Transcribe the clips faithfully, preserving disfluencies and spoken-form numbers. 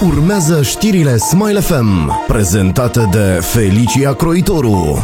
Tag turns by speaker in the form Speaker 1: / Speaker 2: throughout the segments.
Speaker 1: Urmează știrile Smile F M, prezentate de Felicia Croitoru.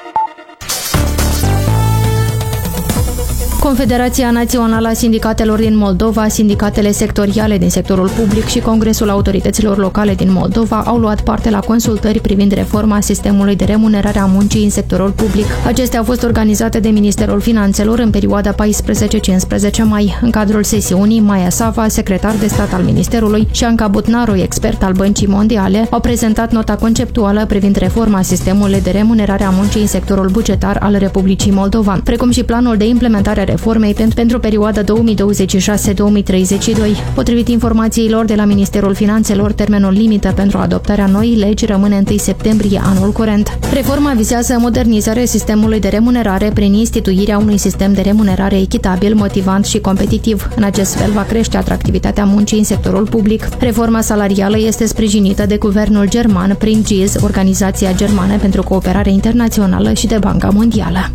Speaker 2: Confederația Națională a Sindicatelor din Moldova, sindicatele sectoriale din sectorul public și Congresul Autorităților Locale din Moldova au luat parte la consultări privind reforma sistemului de remunerare a muncii în sectorul public. Acestea au fost organizate de Ministerul Finanțelor în perioada paisprezece cincisprezece mai. În cadrul sesiunii, Maia Sava, secretar de stat al Ministerului, și Anca Butnaru, expert al Băncii Mondiale, au prezentat nota conceptuală privind reforma sistemului de remunerare a muncii în sectorul bugetar al Republicii Moldova, precum și planul de implementare a reformei pentru perioada două mii douăzeci și șase două mii treizeci și doi. Potrivit informațiilor de la Ministerul Finanțelor, termenul limită pentru adoptarea noii legi rămâne întâi septembrie anul curent. Reforma vizează modernizarea sistemului de remunerare prin instituirea unui sistem de remunerare echitabil, motivant și competitiv. În acest fel va crește atractivitatea muncii în sectorul public. Reforma salarială este sprijinită de guvernul german prin G I S, Organizația Germană pentru Cooperare Internațională, și de Banca Mondială.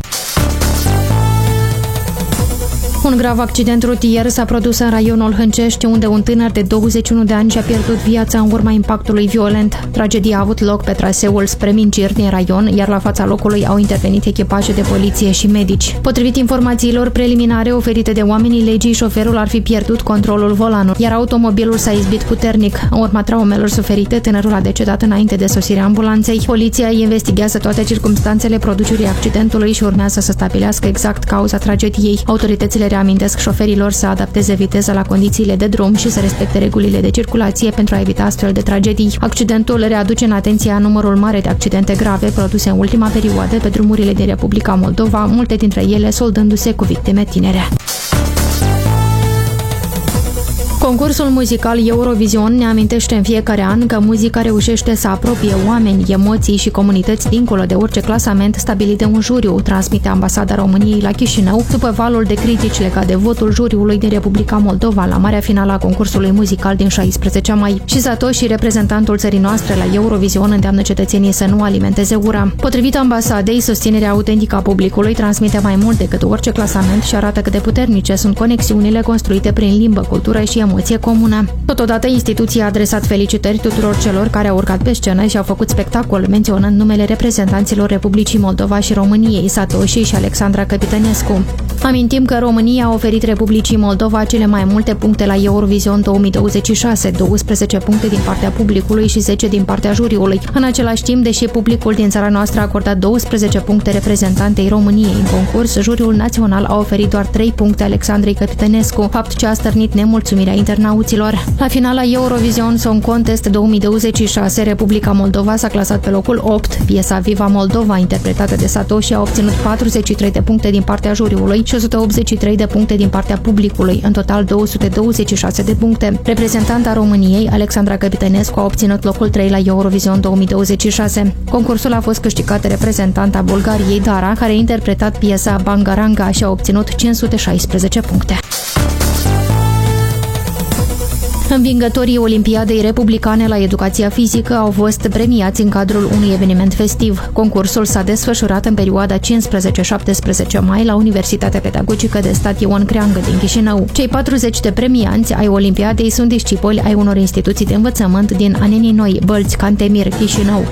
Speaker 2: Un grav accident rutier s-a produs în raionul Hâncești, unde un tânăr de douăzeci și unu de ani și-a pierdut viața în urma impactului violent. Tragedia a avut loc pe traseul spre Minciri din raion, iar la fața locului au intervenit echipaje de poliție și medici. Potrivit informațiilor preliminare oferite de oamenii legii, șoferul ar fi pierdut controlul volanului, iar automobilul s-a izbit puternic. În urma traumelor suferite, tânărul a decedat înainte de sosirea ambulanței. Poliția investigează toate circumstanțele producerii accidentului și urmează să stabilească exact cauza tragediei. Autoritățile reamintesc șoferilor să adapteze viteza la condițiile de drum și să respecte regulile de circulație pentru a evita astfel de tragedii. Accidentul readuce în atenția numărul mare de accidente grave produse în ultima perioadă pe drumurile din Republica Moldova, multe dintre ele soldându-se cu victime tinere. Concursul muzical Eurovision ne amintește în fiecare an că muzica reușește să apropie oameni, emoții și comunități dincolo de orice clasament stabilit de un juriu, transmite Ambasada României la Chișinău, după valul de critici legat de votul juriului din Republica Moldova la marea finală a concursului muzical din șaisprezece mai. Și Satoshi, reprezentantul țării noastre la Eurovision, îndeamnă cetățenii să nu alimenteze ura. Potrivit ambasadei, susținerea autentică a publicului transmite mai mult decât orice clasament și arată cât de puternice sunt conexiunile construite prin limbă, cultură și emoție comună. Totodată, instituția a adresat felicitări tuturor celor care au urcat pe scenă și au făcut spectacol, menționând numele reprezentanților Republicii Moldova și României, Satoshi și Alexandra Căpitănescu. Amintim că România a oferit Republicii Moldova cele mai multe puncte la Eurovision două mii douăzeci și șase, douăsprezece puncte din partea publicului și zece din partea juriului. În același timp, deși publicul din țara noastră a acordat douăsprezece puncte reprezentantei României în concurs, juriul național a oferit doar trei puncte Alexandrei Căpitănescu, fapt ce a stârnit nemulțumirea internauților. La finala Eurovision Song Contest două mii douăzeci și șase, Republica Moldova s-a clasat pe locul opt. Piesa Viva Moldova, interpretată de Satoshi, a obținut patruzeci și trei de puncte din partea juriului și o sută optzeci și trei de puncte din partea publicului, în total două sute douăzeci și șase de puncte. Reprezentanta României, Alexandra Căpitănescu, a obținut locul trei la Eurovision două mii douăzeci și șase. Concursul a fost câștigat de reprezentanta Bulgariei, Dara, care a interpretat piesa Bangaranga și a obținut cinci sute șaisprezece puncte. Învingătorii Olimpiadei Republicane la Educația Fizică au fost premiați în cadrul unui eveniment festiv. Concursul s-a desfășurat în perioada cincisprezece șaptesprezece mai la Universitatea Pedagogică de Stat Ion Creangă din Chișinău. Cei patruzeci de premianți ai Olimpiadei sunt discipoli ai unor instituții de învățământ din Anenii Noi, Bălți, Cantemir, Chișinău,